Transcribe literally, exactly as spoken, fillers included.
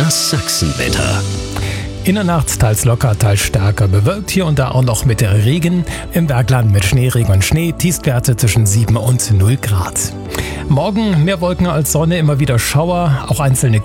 Das Sachsenwetter. In der Nacht teils locker, teils stärker bewölkt, hier und da auch noch mit Regen. Im Bergland mit Schneeregen und Schnee, Tiefstwerte zwischen sieben und null Grad. Morgen mehr Wolken als Sonne, immer wieder Schauer, auch einzelne